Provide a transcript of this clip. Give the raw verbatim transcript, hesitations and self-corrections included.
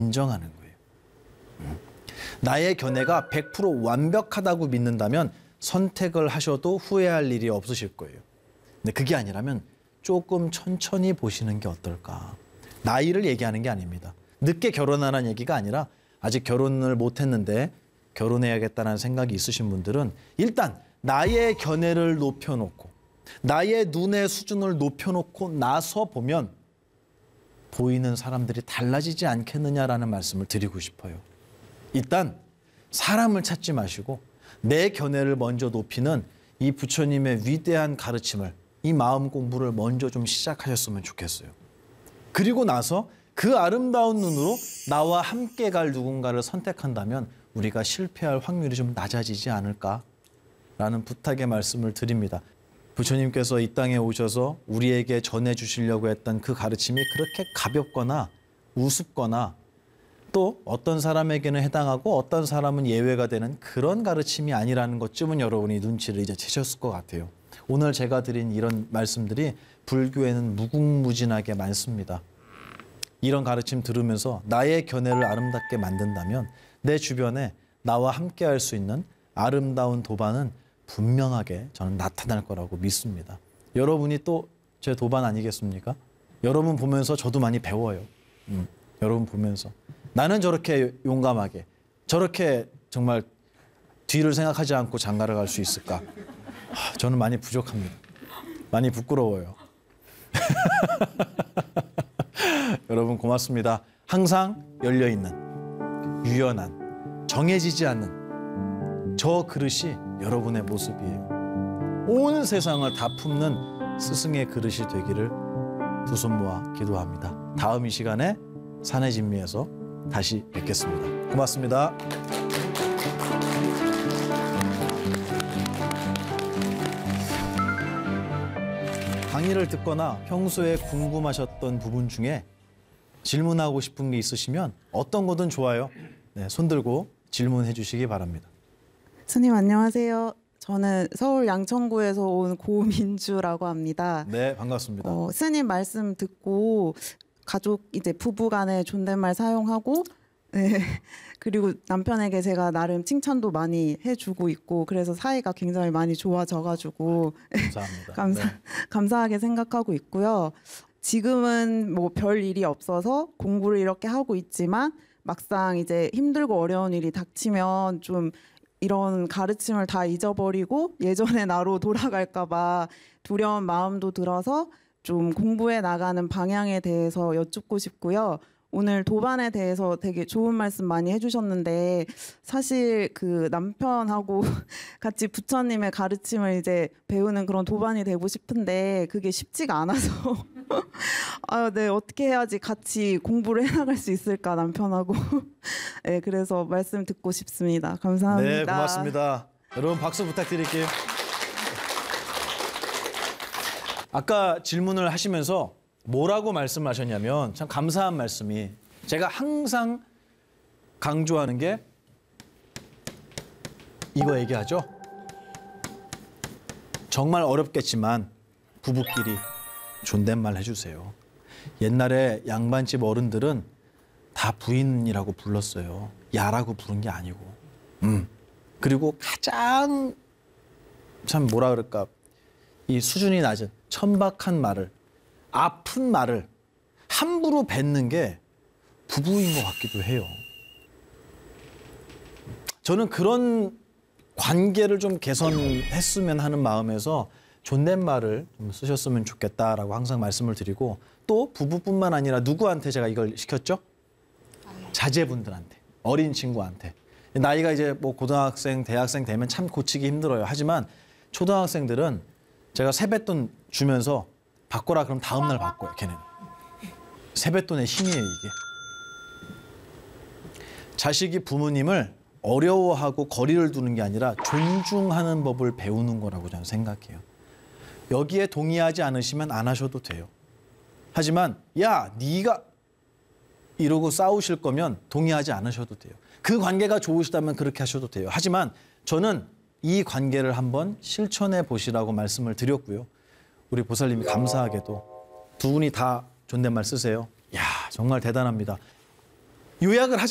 인정하는 거예요. 음. 나의 견해가 백 퍼센트 완벽하다고 믿는다면 선택을 하셔도 후회할 일이 없으실 거예요. 근데 그게 아니라면 조금 천천히 보시는 게 어떨까. 나이를 얘기하는 게 아닙니다. 늦게 결혼하라는 얘기가 아니라 아직 결혼을 못했는데 결혼해야겠다는 생각이 있으신 분들은 일단 나의 견해를 높여놓고 나의 눈의 수준을 높여놓고 나서 보면 보이는 사람들이 달라지지 않겠느냐라는 말씀을 드리고 싶어요. 일단 사람을 찾지 마시고 내 견해를 먼저 높이는 이 부처님의 위대한 가르침을, 이 마음 공부를 먼저 좀 시작하셨으면 좋겠어요. 그리고 나서 그 아름다운 눈으로 나와 함께 갈 누군가를 선택한다면 우리가 실패할 확률이 좀 낮아지지 않을까라는 부탁의 말씀을 드립니다. 부처님께서 이 땅에 오셔서 우리에게 전해주시려고 했던 그 가르침이 그렇게 가볍거나 우습거나 또 어떤 사람에게는 해당하고 어떤 사람은 예외가 되는 그런 가르침이 아니라는 것쯤은 여러분이 눈치를 이제 채셨을 것 같아요. 오늘 제가 드린 이런 말씀들이 불교에는 무궁무진하게 많습니다. 이런 가르침 들으면서 나의 견해를 아름답게 만든다면 내 주변에 나와 함께 할 수 있는 아름다운 도반은 분명하게 저는 나타날 거라고 믿습니다. 여러분이 또 제 도반 아니겠습니까? 여러분 보면서 저도 많이 배워요. 음, 여러분 보면서. 나는 저렇게 용감하게, 저렇게 정말 뒤를 생각하지 않고 장가를 갈 수 있을까? 하, 저는 많이 부족합니다. 많이 부끄러워요. 여러분 고맙습니다. 항상 열려있는, 유연한, 정해지지 않는 저 그릇이 여러분의 모습이에요. 온 세상을 다 품는 스승의 그릇이 되기를 두 손 모아 기도합니다. 다음 이 시간에 산의 진미에서 다시 뵙겠습니다. 고맙습니다. 강의를 듣거나 평소에 궁금하셨던 부분 중에 질문하고 싶은 게 있으시면 어떤 거든 좋아요. 네, 손 들고 질문해 주시기 바랍니다. 스님 안녕하세요. 저는 서울 양천구에서 온 고민주라고 합니다. 네, 반갑습니다. 어, 스님 말씀 듣고 가족 이제 부부간에 존댓말 사용하고 네, 그리고 남편에게 제가 나름 칭찬도 많이 해주고 있고 그래서 사이가 굉장히 많이 좋아져가지고 감사합니다. 감사, 네. 감사하게 생각하고 있고요. 지금은 뭐 별 일이 없어서 공부를 이렇게 하고 있지만 막상 이제 힘들고 어려운 일이 닥치면 좀 이런 가르침을 다 잊어버리고 예전의 나로 돌아갈까 봐 두려운 마음도 들어서 좀 공부해 나가는 방향에 대해서 여쭙고 싶고요. 오늘 도반에 대해서 되게 좋은 말씀 많이 해주셨는데 사실 그 남편하고 같이 부처님의 가르침을 이제 배우는 그런 도반이 되고 싶은데 그게 쉽지가 않아서 아, 네, 어떻게 해야지 같이 공부를 해나갈 수 있을까 남편하고 네, 그래서 말씀 듣고 싶습니다. 감사합니다. 네, 고맙습니다. 여러분 박수 부탁드릴게요. 아까 질문을 하시면서 뭐라고 말씀하셨냐면 참 감사한 말씀이 제가 항상 강조하는 게 이거 얘기하죠. 정말 어렵겠지만 부부끼리 존댓말 해주세요. 옛날에 양반집 어른들은 다 부인이라고 불렀어요. 야라고 부른 게 아니고. 음. 그리고 가장 참 뭐라 그럴까 이 수준이 낮은 천박한 말을 아픈 말을 함부로 뱉는 게 부부인 것 같기도 해요. 저는 그런 관계를 좀 개선했으면 하는 마음에서 존댓말을 좀 쓰셨으면 좋겠다라고 항상 말씀을 드리고 또 부부뿐만 아니라 누구한테 제가 이걸 시켰죠? 자제분들한테, 어린 친구한테. 나이가 이제 뭐 고등학생, 대학생 되면 참 고치기 힘들어요. 하지만 초등학생들은 제가 세뱃돈 주면서 바꿔라 그럼 다음 날 바꿔요. 걔는. 세뱃돈의 힘이에요 이게. 자식이 부모님을 어려워하고 거리를 두는 게 아니라 존중하는 법을 배우는 거라고 저는 생각해요. 여기에 동의하지 않으시면 안 하셔도 돼요. 하지만 야 네가 이러고 싸우실 거면 동의하지 않으셔도 돼요. 그 관계가 좋으시다면 그렇게 하셔도 돼요. 하지만 저는 이 관계를 한번 실천해 보시라고 말씀을 드렸고요. 우리 보살님이 감사하게도 두 분이 다 존댓말 쓰세요. 야 정말 대단합니다. 요약을